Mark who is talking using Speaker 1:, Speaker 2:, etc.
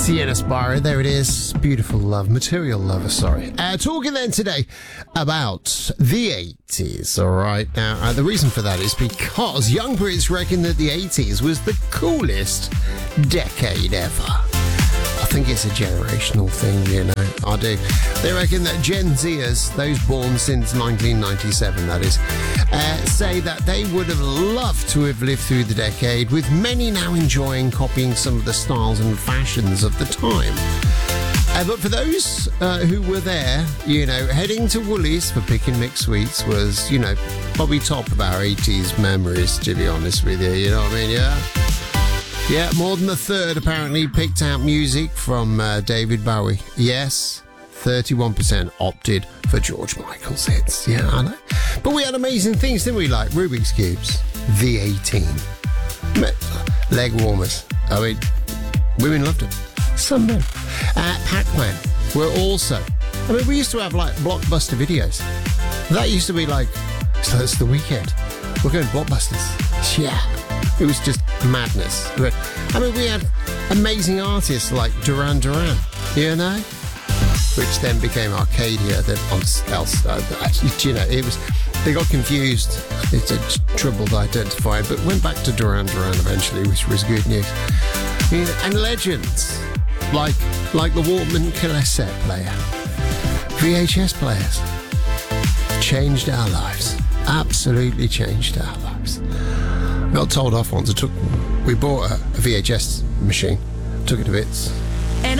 Speaker 1: Sienna Spira, there it is. Beautiful love, material lover, sorry. Talking then today about the 80s, alright? Now, the reason for that is because young Brits reckon that the 80s was the coolest decade ever. I think it's a generational thing, you know, I do. They reckon that Gen Zers, those born since 1997, that is, say that they would have loved to have lived through the decade, with many now enjoying copying some of the styles and fashions of the time. But for those who were there, you know, heading to Woolies for pick and mix sweets was, you know, probably top of our 80s memories, to be honest with you, you know what I mean, yeah? Yeah, more than a third apparently picked out music from David Bowie. Yes, 31% opted for George Michael's hits. Yeah, I know. But we had amazing things, didn't we? Like Rubik's Cubes, V18, leg warmers. I mean, women loved them. Some men. Pac-Man were also... I mean, we used to have, like, Blockbuster videos. That used to be like, so it's the weekend. We're going to Blockbusters. Yeah. It was just madness. But, I mean, we had amazing artists like Duran Duran, you know? Which then became Arcadia, then on you know, it was, they got confused. It's a troubled identifier, but went back to Duran Duran eventually, which was good news. You know, and legends like the Walkman cassette player, VHS players, changed our lives. Absolutely changed our lives. Got told off once. We bought a VHS machine, took it to bits.